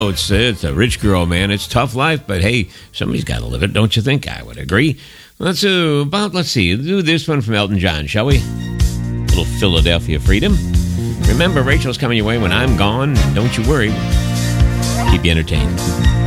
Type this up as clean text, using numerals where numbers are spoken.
It's a rich girl, man. It's tough life, but hey, somebody's got to live it, don't you think? I would agree. Let's do this one from Elton John, shall we? Little Philadelphia Freedom. Remember, Rachel's coming your way when I'm gone. Don't you worry. Keep you entertained.